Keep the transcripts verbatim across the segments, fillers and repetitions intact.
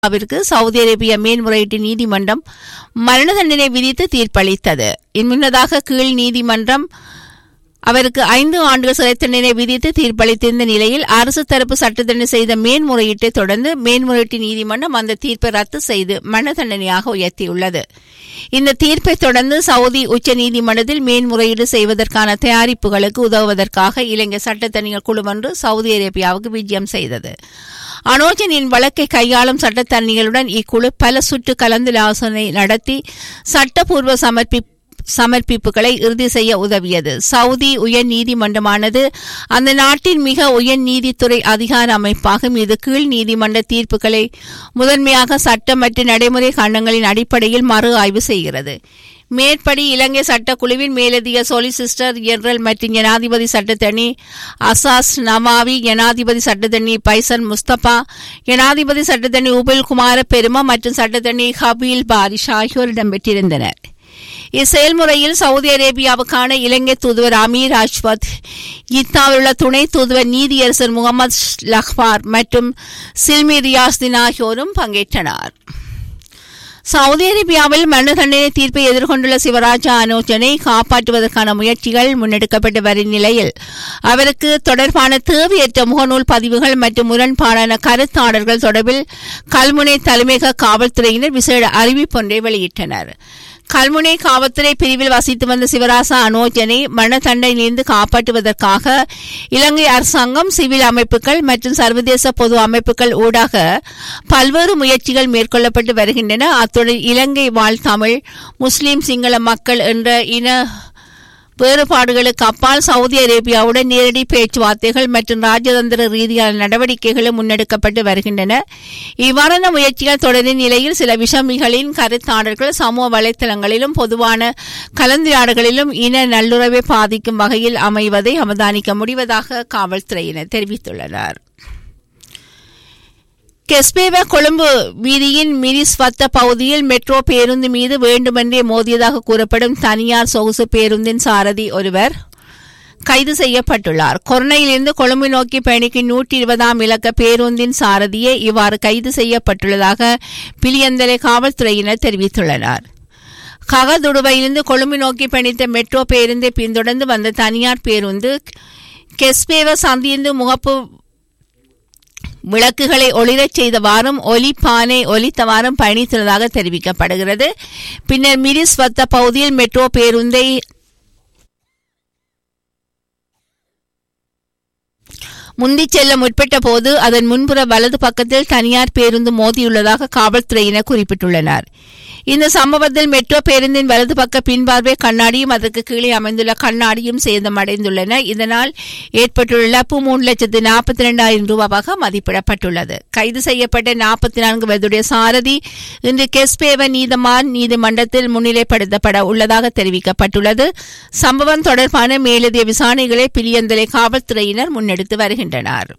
விற்கு சவுதி அரேபிய மேன்முறையீட்டு நீதிமன்றம் மரண தண்டனை விதித்து தீர்ப்பளித்தது. முன்னதாக கீழ் நீதிமன்றம் அவருக்கு ஐந்து ஆண்டுகள் சிறை தண்டனை விதித்து தீர்ப்பளித்திருந்த நிலையில் அரசு தரப்பு சட்டத்தண்டனை செய்த மேன்முறையீட்டை தொடர்ந்து மேன்முறையீட்டு நீதிமன்றம் அந்த தீர்ப்பை ரத்து செய்து மரண தண்டனையாக உயர்த்தியுள்ளது. இந்த தீர்ப்பை தொடர்ந்து சவுதி உச்ச நீதிமன்றத்தில் மேன்முறையீடு செய்வதற்கான தயாரிப்புகளுக்கு உதவுவதற்காக இலங்கை சட்டத்தரணிகள் குழு ஒன்று சவுதி அரேபியாவுக்கு விஜயம் செய்தது. அனோஜனின் வழக்கை கையாளும் சட்டத்தரணிகளுடன் இக்குழு பல சுற்று கலந்தாலோசனை நடத்தி சட்டப்பூர்வ சமர்ப்பி சமர்ப்பிப்புகளை இறுதி செய்ய உதவியது. சவுதி உயர் நீதிமன்றமானது அந்த நாட்டின் மிக உயர் நீதித்துறை அதிகார அமைப்பாகும். இது கீழ் நீதிமன்ற தீர்ப்புகளை முதன்மையாக சட்ட மற்றும் நடைமுறை காரணங்களின் அடிப்படையில் மறு ஆய்வு செய்கிறது. மேற்படி இலங்கை சட்டக்குழுவின் மேலதிக சொலிசிஸ்டர் ஜெனரல் மற்றும் ஜனாதிபதி சட்டத்தரணி அசாஸ் நமாவி, ஜனாதிபதி சட்டத்தரணி பைசன் முஸ்தபா, ஜனாதிபதி சட்டத்தரணி உபுல் குமார பெருமா மற்றும் சட்டத்தரணி ஹபீல் பாரிஷ் ஆகியோர் இடம்பெற்றிருந்தனர். இச்செயல்முறையில் சவுதி அரேபியாவுக்கான இலங்கை தூதுவர் அமீர் அஷ்வத், இத்தாவில் உள்ள துணை தூதுவர் நீதியரசர் முகமது லஹ்பார் மற்றும் சில்மி ரியாஸ்தீன் ஆகியோரும் பங்கேற்றனர். சவுதி அரேபியாவில் மரண தண்டனை தீர்ப்பை எதிர்கொண்டுள்ள சிவராஜா அனோஜனை காப்பாற்றுவதற்கான முயற்சிகள் முன்னெடுக்கப்பட்டு வரும் நிலையில் அவருக்கு தொடர்பான தேவையற்ற முகநூல் பதிவுகள் மற்றும் முரண்பாடான கருத்தாடல்கள் தொடர்பில் கல்முனை தலைமையக காவல்துறையினர் விசேட அறிவிப்பொன்றை வெளியிட்டனர். கல்முனை காவல்துறை பிரிவில் வசித்து வந்த சிவராசா அனோஜனை மரண தண்டனையிலிருந்து காப்பாற்றுவதற்காக இலங்கை அரசாங்கம், சிவில் அமைப்புகள் மற்றும் சர்வதேச பொது அமைப்புகள் ஊடாக பல்வேறு முயற்சிகள் மேற்கொள்ளப்பட்டு வருகின்றன. அத்துடன் இலங்கை வாழ் தமிழ், முஸ்லிம், சிங்கள மக்கள் என்ற இன வேறுபாடுகளுக்கு அப்பால் சவுதி அரேபியாவுடன் நேரடி பேச்சுவார்த்தைகள் மற்றும் ராஜதந்திர ரீதியான நடவடிக்கைகளும் முன்னெடுக்கப்பட்டு வருகின்றன. இவ்வாறான முயற்சிகள் தொடரின் நிலையில் சில விஷமிகளின் கருத்தாடல்கள் சமூக வலைதளங்களிலும் பொதுவான கலந்துரையாடல்களிலும் இன நல்லுறவை பாதிக்கும் வகையில் அமைவதை அவதானிக்க முடிவதாக காவல்துறையினர் தெரிவித்துள்ளனர். கெஸ்பேவ கொழும்பு வீதியின் மிரிஸ்வத்த பகுதியில் மெட்ரோ பேருந்து மீது வேண்டுமென்றே மோதியதாக கூறப்படும் தனியார் சொகுசு பேருந்தின் சாரதி ஒருவர் கைது செய்யப்பட்டுள்ளார். கொரோனையிலிருந்து கொழும்பு நோக்கி பயணிக்கும் நூற்றி இருபதாம் இலக்க பேருந்தின் சாரதியே இவ்வாறு கைது செய்யப்பட்டுள்ளதாக பிலியந்தலை காவல்துறையினர் தெரிவித்துள்ளனர். ககதுடுவையிலிருந்து கொழும்பு நோக்கி பயணித்த மெட்ரோ பேருந்தை பின்தொடர்ந்து வந்த தனியார் பேருந்து கெஸ்பேவ சந்தியிருந்து முகப்பு விளக்குகளை ஒளிரச் செய்தவாறும் ஒலி பானை ஒலித்தவாறும் பயணித்துள்ளதாக தெரிவிக்கப்படுகிறது. பின்னர் மிரிஸ்வத்த பகுதியில் மெட்ரோ பேருந்தை முந்திச் செல்ல முற்பட்ட போது அதன் முன்புற வலது பக்கத்தில் தனியார் பேருந்து மோதியுள்ளதாக காவல்துறையினர் குறிப்பிட்டுள்ளனர். இந்த சம்பவத்தில் மெட்ரோ பேருந்தின் வலது பக்க பின்பார்வை கண்ணாடியும் அதற்கு கீழே அமைந்துள்ள கண்ணாடியும் சேதமடைந்துள்ளன. இதனால் ஏற்பட்டுள்ள இழப்பு மூன்று லட்சத்து நாற்பத்தி இரண்டாயிரம் ரூபாவாக மதிப்பிடப்பட்டுள்ளது. கைது செய்யப்பட்ட நாற்பத்தி நான்கு வயதுடைய சாரதி இன்று கெஸ்பேவ நீதமான் நீதிமன்றத்தில் முன்னிலைப்படுத்தப்பட உள்ளதாக தெரிவிக்கப்பட்டுள்ளது. சம்பவம் தொடர்பான மேலதிக விசாரணைகளை பிலியந்தலை காவல்துறையினர் முன்னெடுத்து வருகின்றனர்.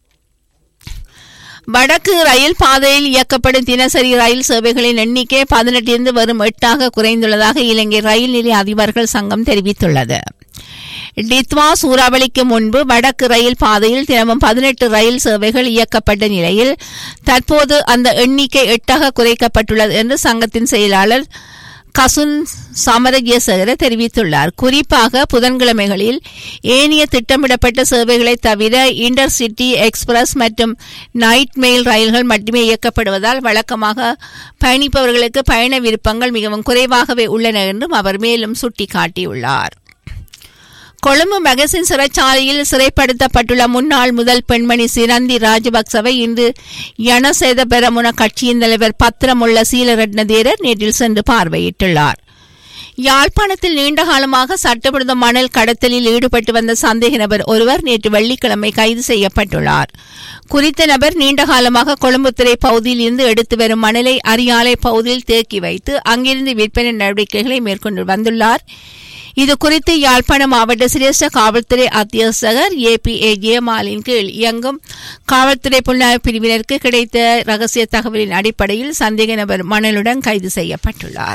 வடக்கு ரயில் பாதையில் இயக்கப்படும் தினசரி ரயில் சேவைகளின் எண்ணிக்கை பதினெட்டிலிருந்து வரும் எட்டாக குறைந்துள்ளதாக இலங்கை ரயில் நிலைய அதிபர்கள் சங்கம் தெரிவித்துள்ளது. டித்வா சூறாவளிக்கு முன்பு வடக்கு ரயில் பாதையில் தினமும் பதினெட்டு ரயில் சேவைகள் இயக்கப்பட்ட நிலையில் தற்போது அந்த எண்ணிக்கை எட்டாக குறைக்கப்பட்டுள்ளது என்று சங்கத்தின் செயலாளர் கசுன் சமரஜேசகர தெரிவித்துள்ளார். குறிப்பாக புதன்கிழமைகளில் ஏனைய திட்டமிடப்பட்ட சேவைகளை தவிர இன்டர்சிட்டி எக்ஸ்பிரஸ் மற்றும் நைட் மெயில் ரயில்கள் மட்டுமே இயக்கப்படுவதால் வழக்கமாக பயணிப்பவர்களுக்கு பயண விருப்பங்கள் மிகவும் குறைவாகவே உள்ளன என்றும் அவர் மேலும் சுட்டிக்காட்டியுள்ளார். கொழும்பு மெகசின் சிறைச்சாலையில் சிறைப்படுத்தப்பட்டுள்ள முன்னாள் முதல் பெண்மணி சிரந்தி ராஜபக்சவை இன்று யனசேத பெரமுன கட்சியின் தலைவர் பத்திரமுள்ள சீலரட்ன தேரர் நேற்றில் சென்று பார்வையிட்டுள்ளார். யாழ்ப்பாணத்தில் நீண்டகாலமாக சட்டவிரோத மணல் கடத்தலில் ஈடுபட்டு வந்த சந்தேக நபர் ஒருவர் நேற்று வெள்ளிக்கிழமை கைது செய்யப்பட்டுள்ளார். குறித்த நபர் நீண்டகாலமாக கொழும்புத்துறை பகுதியில் இருந்து எடுத்து வரும் மணலை அரியாலை பகுதியில் தேக்கி வைத்து அங்கிருந்து விற்பனை நடவடிக்கைகளை மேற்கொண்டு வந்துள்ளார். இது குறித்து யாழ்ப்பாண மாவட்ட சிரேஷ்ட காவல்துறை அத்தியட்சகர் ஏ பி ஏ ஜெயமாலின் கீழ் இயங்கும் காவல்துறை புலனாய்வு பிரிவினருக்கு கிடைத்த ரகசிய தகவலின் அடிப்படையில் சந்தேக நபர் மணலுடன் கைது செய்யப்பட்டுள்ளார்.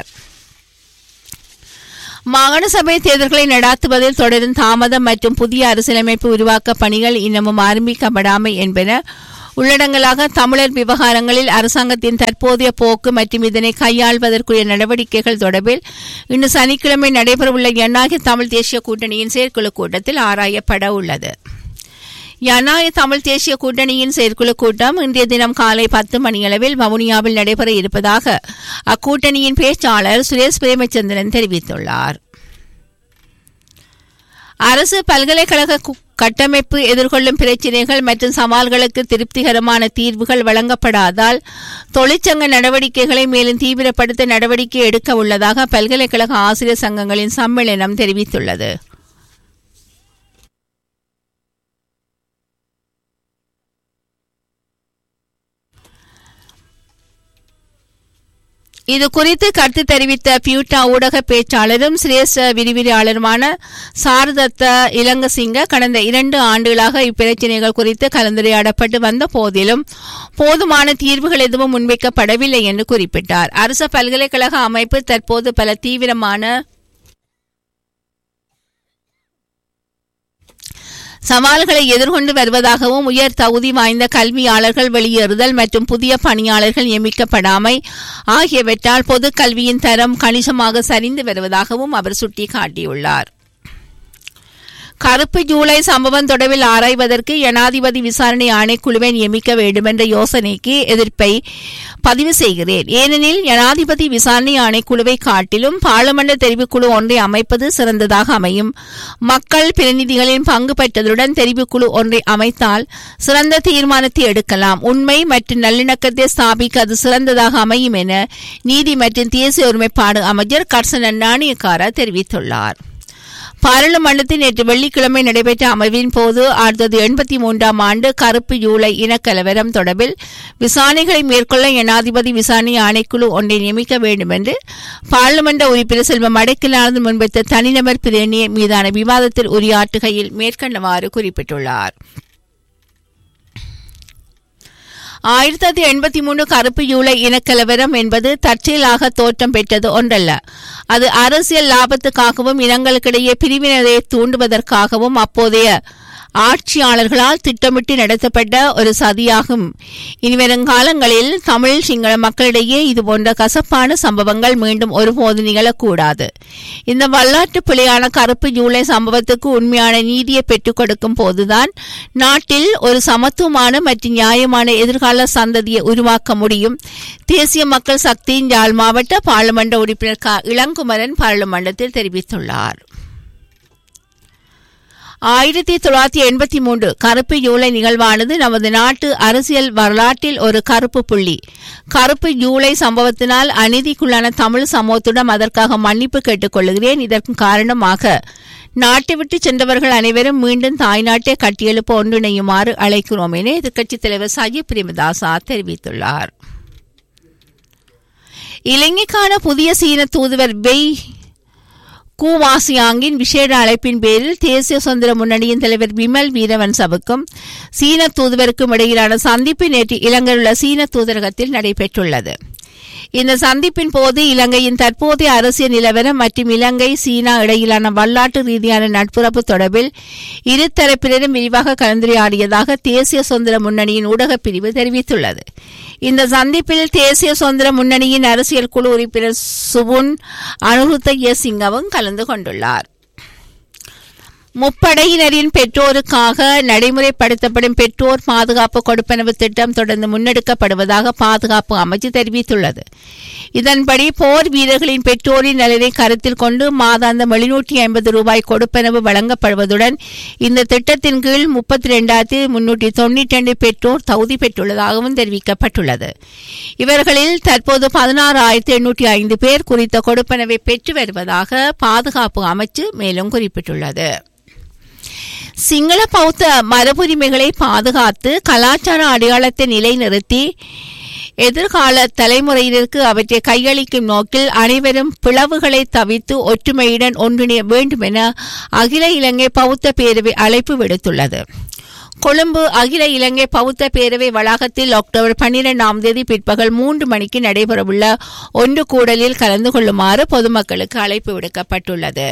மாகாண சபை தேர்தல்களை நடாத்துவதில் தொடரும் தாமதம் மற்றும் புதிய அரசியலமைப்பு உருவாக்க பணிகள் இன்னமும் ஆரம்பிக்கப்படாமை என்பன உள்ளடங்கலாக தமிழர் விவகாரங்களில் அரசாங்கத்தின் தற்போதைய போக்கு மற்றும் இதனை கையாள்வதற்குரிய நடவடிக்கைகள் தொடர்பில் இன்று சனிக்கிழமை நடைபெறவுள்ள ஜனநாயக தமிழ் தேசிய கூட்டணியின் செயற்குழு கூட்டத்தில் ஆராயப்பட உள்ளது. ஜனநாயக தமிழ் தேசிய கூட்டணியின் செயற்குழு கூட்டம் இன்றைய தினம் காலை பத்து மணியளவில் வவுனியாவில் நடைபெற இருப்பதாக அக்கூட்டணியின் பேச்சாளர் சுரேஷ் பிரேமச்சந்திரன் தெரிவித்துள்ளார். அரசு பல்கலைக்கழக கட்டமைப்பு எதிர்கொள்ளும் பிரச்சினைகள் மற்றும் சவால்களுக்கு திருப்திகரமான தீர்வுகள் வழங்கப்படாதால் தொழிற்சங்க நடவடிக்கைகளை மேலும் தீவிரப்படுத்த நடவடிக்கை எடுக்க உள்ளதாக பல்கலைக்கழக ஆசிரியர் சங்கங்களின் சம்மேளனம் தெரிவித்துள்ளது. இது குறித்து கருத்து தெரிவித்த பியூட்டா ஊடக பேச்சாளரும் சிரேஷ்ட விரிவுரையாளருமான சாரதத்த இலங்கசிங்க கடந்த இரண்டு ஆண்டுகளாக இப்பிரச்சினைகள் குறித்து கலந்துரையாடப்பட்டு வந்த போதிலும் போதுமான தீர்வுகள் எதுவும் முன்வைக்கப்படவில்லை என்று குறிப்பிட்டார். அரசு பல்கலைக்கழக அமைப்பு தற்போது பல தீவிரமான சவால்களை எதிர்கொண்டு வருவதாகவும் உயர் தகுதி வாய்ந்த கல்வியாளர்கள் வெளியேறுதல் மற்றும் புதிய பணியாளர்கள் நியமிக்கப்படாமை ஆகியவற்றால் பொது கல்வியின் தரம் கணிசமாக சரிந்து வருவதாகவும் அவர் சுட்டிக்காட்டியுள்ளார். கருப்பு ஜூலை சம்பவம் தொடர்பில் ஆராய்வதற்கு ஜனாதிபதி விசாரணை ஆணைக்குழுவை நியமிக்க வேண்டுமென்ற யோசனைக்கு எதிர்ப்பை பதிவு செய்கிறேன். ஏனெனில் ஜனாதிபதி விசாரணை ஆணைக்குழுவை காட்டிலும் பாராளுமன்ற தெரிவுக்குழு ஒன்றை அமைப்பது சிறந்ததாக அமையும். மக்கள் பிரதிநிதிகளின் பங்கு பெற்றதுடன் தெரிவுக்குழு ஒன்றை அமைத்தால் சிறந்த தீர்மானத்தை எடுக்கலாம். உண்மை மற்றும் நல்லிணக்கத்தை ஸ்தாபிக்க அது சிறந்ததாக அமையும் என நீதி மற்றும் தேசிய ஒருமைப்பாடு அமைச்சர் கர்சன நாணயக்கார தெரிவித்துள்ளார். பாராளுமன்றத்தில் நேற்று வெள்ளிக்கிழமை நடைபெற்ற அமர்வின் போது ஆயிரத்தி தொள்ளாயிரத்தி எண்பத்தி மூன்றாம் ஆண்டு கருப்பு ஜூலை இனக்கலவரம் தொடர்பில் விசாரணைகளை மேற்கொள்ள ஜனாதிபதி விசாரணை ஆணைக்குழு ஒன்றை நியமிக்க வேண்டும் என்று பாராளுமன்ற உறுப்பினர் செல்வம் அடைக்கலானது முன்வைத்த தனிநபர் பிரேரணையை மீதான விவாதத்தில் உரையாற்றுகையில் மேற்கண்டவாறு குறிப்பிட்டுள்ளார். ஆயிரத்தி தொள்ளாயிரத்தி எண்பத்தி மூன்று கருப்பு ஜூலை இனக்கலவரம் என்பது தற்செயலாக தோற்றம் பெற்றது ஒன்றல்ல. அது அரசியல் லாபத்துக்காகவும் இனங்களுக்கிடையே பிரிவினரை தூண்டுவதற்காகவும் அப்போதைய ஆட்சியாளர்களால் திட்டமிட்டு நடத்தப்பட்ட ஒரு சதியாகும். இனிவரும் காலங்களில் தமிழ் சிங்கள மக்களிடையே இதுபோன்ற கசப்பான சம்பவங்கள் மீண்டும் ஒருபோது நிகழக்கூடாது. இந்த வரலாற்று பிழையான கருப்பு ஜூலை சம்பவத்துக்கு உண்மையான நீதியை பெற்றுக் கொடுக்கும் போதுதான் நாட்டில் ஒரு சமத்துவமான மற்றும் நியாயமான எதிர்கால சந்ததியை உருவாக்க முடியும். தேசிய மக்கள் சக்தியின் யாழ் மாவட்ட பாராளுமன்ற உறுப்பினர் க இளங்குமரன் பாராளுமன்றத்தில் தெரிவித்துள்ளார். ஆயிரத்தி தொள்ளாயிரத்தி எண்பத்தி மூன்று கருப்பு ஜூலை நிகழ்வானது நமது நாட்டு அரசியல் வரலாற்றில் ஒரு கருப்பு புள்ளி. கருப்பு ஜூலை சம்பவத்தினால் அநீதிக்குள்ளான தமிழ் சமூகத்துடன் அதற்காக மன்னிப்பு கேட்டுக் கொள்கிறேன். இதற்கு காரணமாக நாட்டை விட்டு சென்றவர்கள் அனைவரும் மீண்டும் தாய்நாட்டை கட்டியெழுப்ப ஒன்றிணையுமாறு அழைக்கிறோம் என எதிர்க்கட்சித் தலைவர் சஜித் பிரேமதாசா தெரிவித்துள்ளார். இலங்கைக்கான புதிய சீன தூதுவர் பெய் கூவாசியாங்கின் விசேட அழைப்பின் பேரில் தேசிய சுதந்திர முன்னணியின் தலைவர் விமல் வீரவன்சவுக்கும் சீன தூதுவருக்கும் இடையிலான சந்திப்பு நேற்று இலங்கையில் உள்ள சீன தூதரகத்தில் நடைபெற்றுள்ளது. இந்த சந்திப்பின் போது இலங்கையின் தற்போதைய அரசியல் நிலவரம் மற்றும் இலங்கை சீனா இடையிலான வரலாற்று ரீதியான நட்புறவு தொடர்பில் இருதரப்பினரும் விரிவாக கலந்துரையாடியதாக தேசிய சுதந்திர முன்னணியின் ஊடகப் பிரிவு தெரிவித்துள்ளது. இந்த சந்திப்பில் தேசிய சுதந்திர முன்னணியின் அரசியல் குழு உறுப்பினர் சுபுன் அனுருத்த சிங்கவும் கலந்து கொண்டுள்ளார். முப்படையினரின் பெற்றோருக்காக நடைமுறைப்படுத்தப்படும் பெற்றோர் பாதுகாப்பு கொடுப்பனவு திட்டம் தொடர்ந்து முன்னெடுக்கப்படுவதாக பாதுகாப்பு அமைச்சு தெரிவித்துள்ளது. இதன்படி போர் வீரர்களின் பெற்றோரின் நலனை கருத்தில் கொண்டு மாதாந்தம் எழுநூற்றி ஐம்பது ரூபாய் கொடுப்பனவு வழங்கப்படுவதுடன் இந்த திட்டத்தின் கீழ் முப்பத்தி இரண்டாயிரத்தி முன்னூற்றி தொன்னூற்றி இரண்டு பெற்றோர் தகுதி பெற்றுள்ளதாகவும் தெரிவிக்கப்பட்டுள்ளது. இவர்களில் தற்போது பதினாறு ஆயிரத்தி எண்ணூற்றி ஐந்து பேர் குறித்த கொடுப்பனவை பெற்று வருவதாக பாதுகாப்பு அமைச்சு மேலும் குறிப்பிட்டுள்ளது. சிங்கள பௌத்த மரபுரிமைகளை பாதுகாத்து கலாச்சார அடையாளத்தை நிலைநிறுத்தி எதிர்கால தலைமுறையினருக்கு அவற்றை கையளிக்கும் நோக்கில் அனைவரும் பிளவுகளை தவிர்த்து ஒற்றுமையுடன் ஒன்றிணைய வேண்டும் என அகில இலங்கை பௌத்த பேரவை அழைப்பு விடுத்துள்ளது. கொழும்பு அகில இலங்கை பௌத்த பேரவை வளாகத்தில் அக்டோபர் பன்னிரண்டாம் தேதி பிற்பகல் மூன்று மணிக்கு நடைபெறவுள்ள ஒன்று கூடலில் கலந்து கொள்ளுமாறு பொதுமக்களுக்கு அழைப்பு விடுக்கப்பட்டுள்ளது.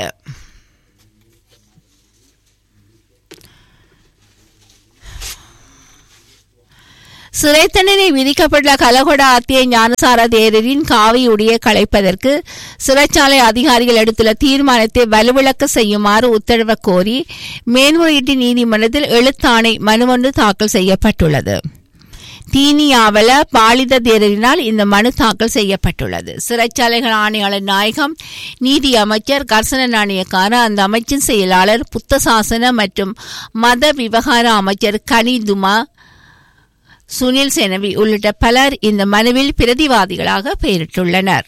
சிறை தண்டனை விதிக்கப்பட்ட கலகொட ஆத்திய ஞானசார தேரரின் காவியுடைய கலைப்பதற்கு சிறைச்சாலை அதிகாரிகள் எடுத்துள்ள தீர்மானத்தை வலுவிழக்க செய்யுமாறு உத்தரவு கோரி மேன்முறையீட்டு நீதிமன்றத்தில் எழுத்தாணை மனு ஒன்று தாக்கல் செய்யப்பட்டுள்ளது. தீனியாவல பாலித தேரரினால் இந்த மனு தாக்கல் செய்யப்பட்டுள்ளது. சிறைச்சாலைகள் ஆணையாளர் நாயகம், நீதி அமைச்சர் கர்சன நாணயக்கார, அந்த அமைச்சின் செயலாளர், புத்த சாசன மற்றும் மத விவகார அமைச்சர் கனிதுமா, சுனில் செனவி உள்ளிட்ட பலர் இந்த மனுவில் பிரதிவாதிகளாக பெயரிட்டுள்ளனர்.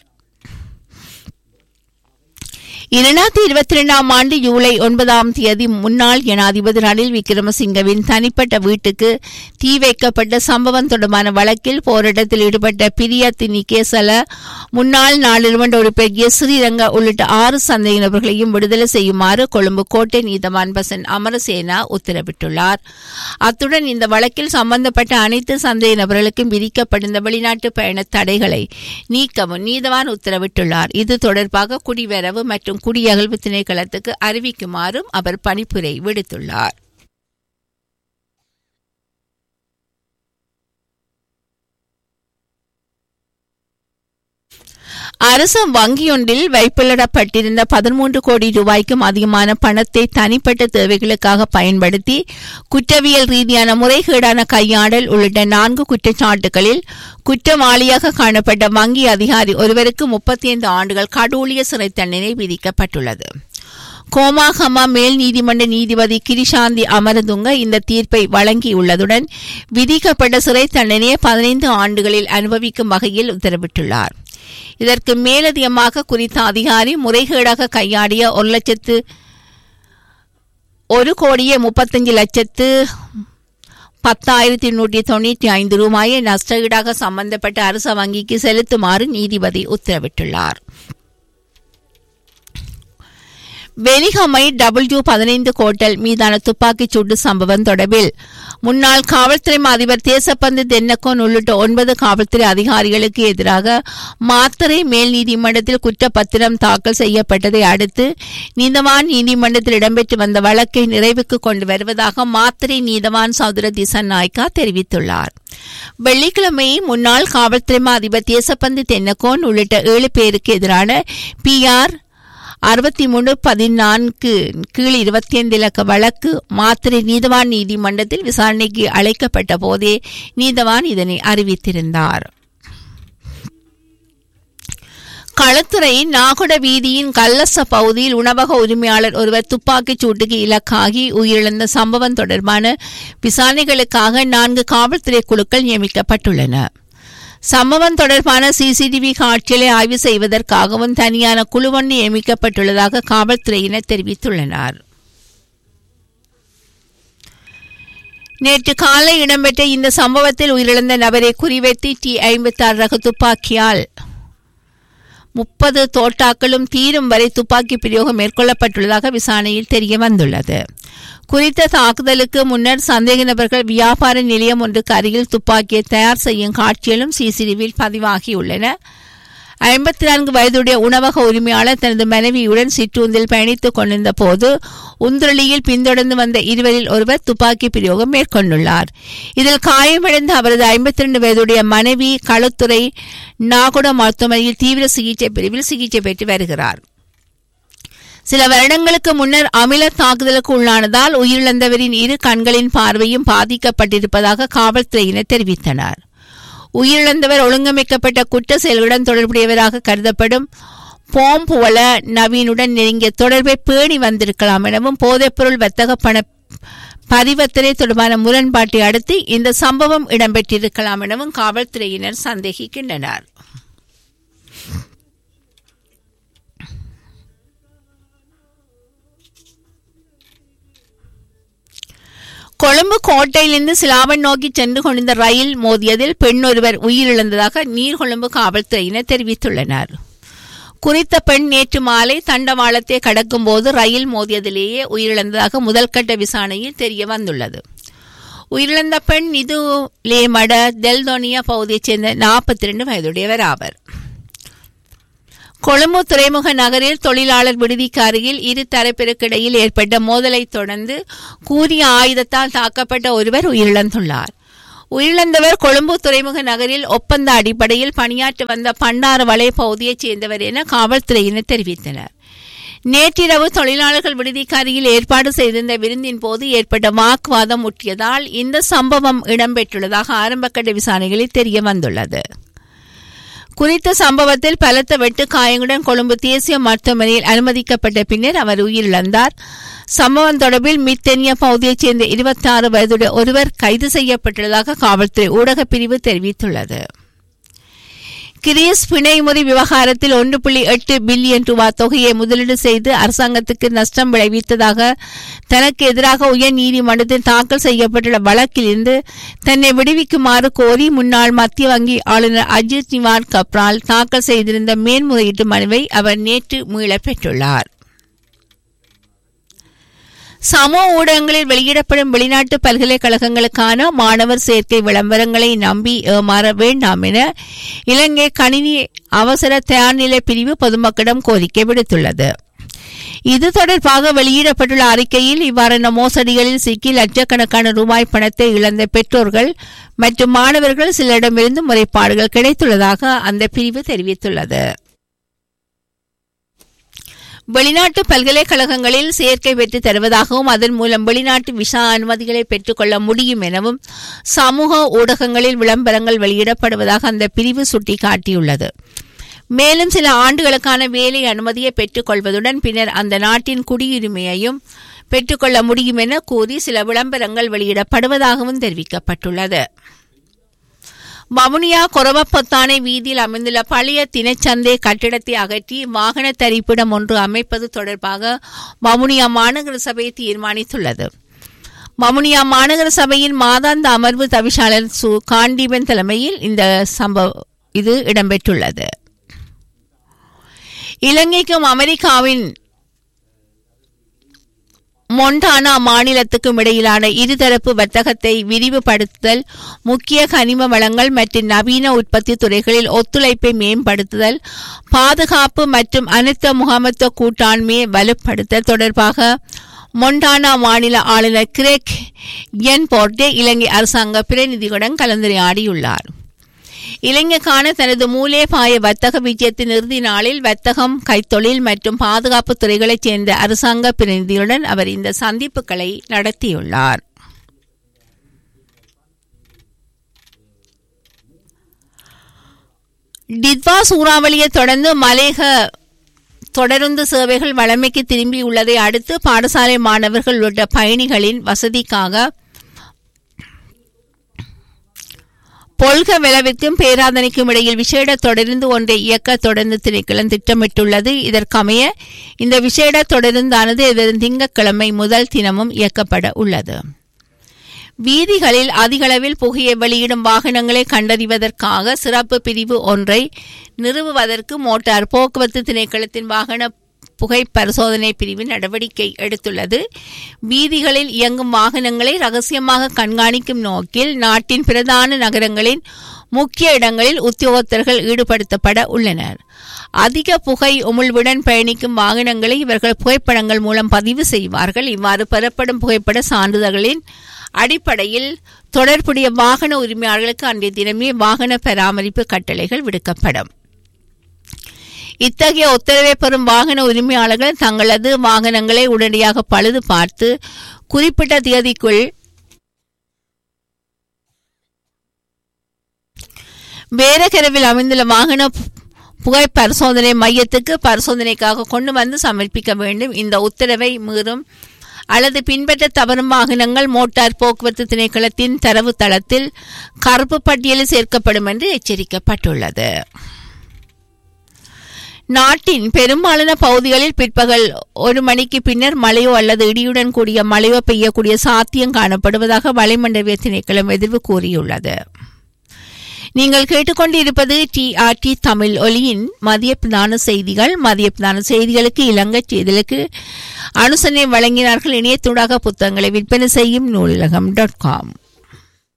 இரண்டாயிரத்தி இருபத்தி இரண்டாம் ஆண்டு ஜூலை ஒன்பதாம் தேதி முன்னாள் ஜனாதிபதி ரணில் விக்ரமசிங்கவின் தனிப்பட்ட வீட்டுக்கு தீ வைக்கப்பட்ட சம்பவம் தொடர்பான வழக்கில் போராட்டத்தில் ஈடுபட்ட பிரியத்தி நிகேசல, முன்னாள் நாடாளுமன்ற உறுப்பினர் ஸ்ரீரங்க உள்ளிட்ட ஆறு சந்தேக நபர்களையும் விடுதலை செய்யுமாறு கொழும்பு கோட்டை நீதவான் பசன் அமரசேனா உத்தரவிட்டுள்ளார். அத்துடன் இந்த வழக்கில் சம்பந்தப்பட்ட அனைத்து சந்தேக நபர்களுக்கும் விதிக்கப்பட்டிருந்த வெளிநாட்டு பயண தடைகளை நீக்கவும் நீதவான் உத்தரவிட்டுள்ளார். இது தொடர்பாக குடிவரவு மற்றும் குடியகழ்வு திணைக்களத்துக்கு அறிவிக்குமாறும் அவர் பணிப்புரை விடுத்துள்ளார். அரசு வங்கியொன்றில் வைப்பிலிடப்பட்டிருந்த பதிமூன்று கோடி ரூபாய்க்கும் அதிகமான பணத்தை தனிப்பட்ட தேவைகளுக்காக பயன்படுத்தி குற்றவியல் ரீதியான முறைகேடான கையாடல் உள்ளிட்ட நான்கு குற்றச்சாட்டுகளில் குற்றவாளியாக காணப்பட்ட வங்கி அதிகாரி ஒருவருக்கு முப்பத்தி ஐந்து ஆண்டுகள் கடூழிய சிறை தண்டனை விதிக்கப்பட்டுள்ளது. கோமாகமா மேல் நீதிமன்ற நீதிபதி கிரிஷாந்தி அமரதுங்க இந்த தீர்ப்பை வழங்கியுள்ளதுடன் விதிக்கப்பட்ட சிறை தண்டனையை பதினைந்து ஆண்டுகளில் அனுபவிக்கும் வகையில் உத்தரவிட்டுள்ளார். இதற்கு மேலதிகமாக குறித்த அதிகாரி முறைகேடாக கையாடிய ஒரு லட்சத்து ஒரு கோடியே முப்பத்தஞ்சு லட்சத்து பத்தாயிரத்தி நூற்றி தொன்னூற்றி ஐந்து ரூபாயை நஷ்டஈடாக சம்பந்தப்பட்ட அரசு வங்கிக்கு செலுத்துமாறு நீதிபதி உத்தரவிட்டுள்ளார். வெலிகமை டபிள்யூ பதினைந்து கோட்டல் மீதான துப்பாக்கிச் சூட்டு சம்பவம் தொடர்பில் முன்னாள் காவல்துறை அதிபர் தேசப்பந்து தென்னக்கோன் உள்ளிட்ட ஒன்பது காவல்துறை அதிகாரிகளுக்கு எதிராக மாத்தறை மேல் நீதிமன்றத்தில் குற்றப்பத்திரம் தாக்கல் செய்யப்பட்டதை அடுத்து நீதவான் நீதிமன்றத்தில் இடம்பெற்று வந்த வழக்கை நிறைவுக்கு கொண்டு வருவதாக மாத்தறை நீதவான் சௌதர திசன் நாய்க்கா தெரிவித்துள்ளார். வெள்ளிக்கிழமை முன்னாள் காவல்துறை அதிபர் தேசப்பந்து தென்னக்கோன் உள்ளிட்ட ஏழு பேருக்கு எதிரான பி ஆர் அறுபத்தி மூணு பதினான்கு கீழ் இருபத்தி ஐந்து இலக்க வழக்கு மாத்திரை நீதவான் நீதிமன்றத்தில் விசாரணைக்கு அழைக்கப்பட்ட போதே நீதவான் இதனை அறிவித்திருந்தார். களுத்துறை நாகொட வீதியின் கல்லச பகுதியில் உணவக உரிமையாளர் ஒருவர் துப்பாக்கிச் சூட்டுக்கு இலக்காகி உயிரிழந்த சம்பவம் தொடர்பான விசாரணைகளுக்காக நான்கு காவல்துறை குழுக்கள் நியமிக்கப்பட்டுள்ளன. சம்பவம் தொடர்பான சிசிடிவி காட்சிகளை ஆய்வு செய்வதற்காகவும் தனியான குழு ஒன்று நியமிக்கப்பட்டுள்ளதாக காவல்துறையினர் தெரிவித்துள்ளனர். நேற்று காலை இடம்பெற்ற இந்த சம்பவத்தில் உயிரிழந்த நபரை குறிவைத்து டி ஐம்பத்தி ஆறு ரக துப்பாக்கியால் முப்பது தோட்டாக்களும் தீரும் வரை துப்பாக்கி பிரயோகம் மேற்கொள்ளப்பட்டுள்ளதாக விசாரணையில் தெரிய வந்துள்ளது. குறித்த தாக்குதலுக்கு முன்னர் சந்தேக நபர்கள் வியாபார நிலையம் ஒன்றுக்கு அருகில் துப்பாக்கியை தயார் செய்யும் காட்சிகளும் சிசிடிவியில் பதிவாகியுள்ளன. ஐம்பத்தி நான்கு வயதுடைய உணவக உரிமையாளர் தனது மனைவியுடன் சிற்றூந்தில் பயணித்துக் கொண்டிருந்த போது உந்துரளியில் பின்தொடர்ந்து வந்த இருவரில் ஒருவர் துப்பாக்கி பிரயோகம் மேற்கொண்டுள்ளார். இதில் காயமடைந்த அவரது ஐம்பத்தி இரண்டு வயதுடைய மனைவி களுத்துறை நாகொட மருத்துவமனையில் தீவிர சிகிச்சை பிரிவில் சிகிச்சை பெற்று வருகிறார். சில வருடங்களுக்கு முன்னர் அமில தாக்குதலுக்கு உள்ளானதால் உயிரிழந்தவரின் இரு கண்களின் பார்வையும் பாதிக்கப்பட்டிருப்பதாக காவல்துறையினர் தெரிவித்தனர். உயிரிழந்தவர் ஒழுங்கமைக்கப்பட்ட குற்ற செயல்களுடன் தொடர்புடையவராக கருதப்படும் போம்புவல நவீனுடன் நெருங்கிய தொடர்பை பேணி வந்திருக்கலாம் எனவும் போதைப்பொருள் வர்த்தக பண பரிவர்த்தனை தொடர்பான முரண்பாட்டை அடுத்து இந்த சம்பவம் இடம்பெற்றிருக்கலாம் எனவும் காவல்துறையினர் சந்தேகிக்கின்றனர். கொழும்பு கோட்டையிலிருந்து சிலாவன் நோக்கி சென்று கொண்டிருந்த ரயில் மோதியதில் பெண் ஒருவர் உயிரிழந்ததாக நீர்கொழும்பு காவல்துறையினர் தெரிவித்துள்ளனர். குறித்த பெண் நேற்று மாலை தண்டவாளத்தை கடக்கும் போது ரயில் மோதியதிலேயே உயிரிழந்ததாக முதல்கட்ட விசாரணையில் தெரிய வந்துள்ளது. உயிரிழந்த பெண் இது லேமட தெல்தோனியா பகுதியைச் சேர்ந்த நாற்பத்தி இரண்டு வயதுடையவர் ஆவர். கொழும்பு துறைமுக நகரில் தொழிலாளர் விடுதிக்கு அருகில் இரு தரப்பிற்கிடையில் ஏற்பட்ட மோதலை தொடர்ந்து கூறிய ஆயுதத்தால் தாக்கப்பட்ட ஒருவர் உயிரிழந்துள்ளார். உயிரிழந்தவர் கொழும்பு துறைமுக நகரில் ஒப்பந்த அடிப்படையில் பணியாற்ற வந்த பண்டாரவளை பகுதியைச் சேர்ந்தவர் என காவல்துறையினர் தெரிவித்தனர். நேற்றிரவு தொழிலாளர்கள் விடுதிக்கு அருகில் ஏற்பாடு செய்திருந்த விருந்தின் போது ஏற்பட்ட வாக்குவாதம் முற்றியதால் இந்த சம்பவம் இடம்பெற்றுள்ளதாக ஆரம்பக்கட்ட விசாரணைகளில் தெரிய வந்துள்ளது. குறித்த சம்பவத்தில் பலத்த வெட்டு காயங்களுடன் கொழும்பு தேசிய மருத்துவமனையில் அனுமதிக்கப்பட்ட பின்னர் அவர் உயிரிழந்தார். சம்பவம் தொடர்பில் மித்தெனிய பகுதியைச் சேர்ந்த இருபத்தி ஆறு வயதுடைய ஒருவர் கைது செய்யப்பட்டுள்ளதாக காவல்துறை ஊடகப் பிரிவு தெரிவித்துள்ளது. கிரீஸ் பிணைமுறை விவகாரத்தில் ஒன்று புள்ளி எட்டு பில்லியன் ரூபாய் தொகையை முதலீடு செய்து அரசாங்கத்துக்கு நஷ்டம் விளைவித்ததாக தனக்கு எதிராக உயர் நீதிமன்றத்தில் தாக்கல் செய்யப்பட்டுள்ள வழக்கில் இருந்து தன்னை விடுவிக்குமாறு கோரி முன்னாள் மத்திய வங்கி ஆளுநர் அஜித் நிவார் கப்ரால் தாக்கல் செய்திருந்த மேன்முறையீட்டு மனுவை அவர் நேற்று மீளப் பெற்றுள்ளார். சமூக ஊடகங்களில் வெளியிடப்படும் வெளிநாட்டு பல்கலைக்கழகங்களுக்கான மாணவர் சேர்க்கை விளம்பரங்களை நம்பி ஏமாற வேண்டாம் என இலங்கை கணினி அவசர தயார்நிலை பிரிவு பொதுமக்களிடம் கோரிக்கை விடுத்துள்ளது. இது தொடர்பாக வெளியிடப்பட்டுள்ள அறிக்கையில் இவ்வாறான மோசடிகளில் சிக்கி லட்சக்கணக்கான ரூபாய் பணத்தை இழந்த பெற்றோர்கள் மற்றும் மாணவர்கள் சிலரிடமிருந்து முறைப்பாடுகள் கிடைத்துள்ளதாக அந்த பிரிவு தெரிவித்துள்ளது. வெளிநாட்டு பல்கலைக்கழகங்களில் சேர்க்கை பெற்று தருவதாகவும் அதன் மூலம் வெளிநாட்டு விசா அனுமதிகளை பெற்றுக்கொள்ள முடியும் எனவும் சமூக ஊடகங்களில் விளம்பரங்கள் வெளியிடப்படுவதாக அந்த பிரிவு சுட்டிக்காட்டியுள்ளது. மேலும் சில ஆண்டுகளுக்கான வேலை அனுமதியை பெற்றுக் கொள்வதுடன் பின்னர் அந்த நாட்டின் குடியுரிமையையும் பெற்றுக்கொள்ள முடியும் என கூறி சில விளம்பரங்கள் வெளியிடப்படுவதாகவும் தெரிவிக்கப்பட்டுள்ளது. வவுனியா கொரவப்பொத்தானை வீதியில் அமைந்துள்ள பழைய தினச்சந்தை கட்டிடத்தை அகற்றி வாகன தரிப்பிடம் ஒன்று அமைப்பது தொடர்பாக வவுனியா மாநகர சபை தீர்மானித்துள்ளது. வவுனியா மாநகர சபையின் மாதாந்த அமர்வு தவிசாளர் சு காண்டீபன் தலைமையில் இந்த சம்பவம் இது இடம்பெற்றுள்ளது. இலங்கைக்கும் அமெரிக்காவின் மொண்டானா மாநிலத்துக்கும் இடையிலான இருதரப்பு வர்த்தகத்தை விரிவுபடுத்துதல், முக்கிய கனிம வளங்கள் மற்றும் நவீன உற்பத்தி துறைகளில் ஒத்துழைப்பை மேம்படுத்துதல், பாதுகாப்பு மற்றும் அனைத்து முகாமைத்துவ கூட்டாண்மையை வலுப்படுத்தல் தொடர்பாக மொண்டானா மாநில ஆளுநர் கிரெக் என் போர்டே இலங்கை அரசாங்க பிரதிநிதிகளுடன் கலந்துரையாடியுள்ளார். இலங்கைக்கான தனது மூலேபாய வர்த்தக விஜயத்தின் இறுதி நாளில் வர்த்தகம், கைத்தொழில் மற்றும் பாதுகாப்பு துறைகளைச் சேர்ந்த அரசாங்க பிரதிநிதிகளுடன் அவர் இந்த சந்திப்புகளை நடத்தியுள்ளார். டிட்வா சூறாவளியை தொடர்ந்து மலேக தொடருந்து சேவைகள் வழமைக்கு திரும்பியுள்ளதை அடுத்து பாடசாலை மாணவர்கள் உள்ளிட்ட பயணிகளின் வசதிக்காக பொல்க விளைவிற்கும் பேராதனைக்கும் இடையில் விசேட தொடருந்து ஒன்றை இயக்க தொடர்ந்து திணைக்களம் திட்டமிட்டுள்ளது. இதற்கமைய இந்த விசேட தொடருந்தானது எதிரும் திங்கட்கிழமை முதல் தினமும் இயக்கப்பட உள்ளது. வீதிகளில் அதிகளவில் புகையை வெளியிடும் வாகனங்களை கண்டறிவதற்காக சிறப்பு பிரிவு ஒன்றை நிறுவுவதற்கு மோட்டார் போக்குவரத்து திணைக்களத்தின் வாகன புகை பரிசோதனை பிரிவு நடவடிக்கை எடுத்துள்ளது. வீதிகளில் இயங்கும் வாகனங்களை ரகசியமாக கண்காணிக்கும் நோக்கில் நாட்டின் பிரதான நகரங்களின் முக்கிய இடங்களில் உத்தியோகத்தர்கள் ஈடுபடுத்தப்பட உள்ளனர். அதிக புகை உமிழ்வுடன் பயணிக்கும் வாகனங்களை இவர்கள் புகைப்படங்கள் மூலம் பதிவு செய்வார்கள். இவ்வாறு பெறப்படும் புகைப்பட சான்றிதழ்களின் அடிப்படையில் தொடர்புடைய வாகன உரிமையாளர்களுக்கு அன்றைய தினமே வாகன பராமரிப்பு கட்டளைகள் விடுக்கப்படும். இத்தகைய உத்தரவை பெறும் வாகன உரிமையாளர்கள் தங்களது வாகனங்களை உடனடியாக பழுது பார்த்து குறிப்பிட்ட தேதிக்குள் வேரகரவில் அமைந்துள்ள வாகன புகை பரிசோதனை மையத்துக்கு பரிசோதனைக்காக கொண்டு வந்து சமர்ப்பிக்க வேண்டும். இந்த உத்தரவை மீறும் அல்லது பின்பற்ற தவறும் வாகனங்கள் மோட்டார் போக்குவரத்து திணைக்களத்தின் தரவு தளத்தில் கருப்பு பட்டியலில் சேர்க்கப்படும் என்று எச்சரிக்கப்பட்டுள்ளது. நாட்டின் பெரும்பாலான பகுதிகளில் பிற்பகல் ஒரு மணிக்கு பின்னர் மழையோ அல்லது இடியுடன் கூடிய மழையோ பெய்யக்கூடிய சாத்தியம் காணப்படுவதாக வளிமண்டல திணைக்களம் எதிர்வு கூறியுள்ளது. நீங்கள் கேட்டுக்கொண்டிருப்பது டிஆர்டி தமிழ் ஒலியின் மதிய பிரதான செய்திகள். மதிய பிரதான செய்திகளுக்கு இலங்கை செய்திகளுக்கு அனுசரணை வழங்கினார்கள். இணையத்தூடாக புத்தகங்களை விற்பனை செய்யும் நூலகம் டாட் காம்.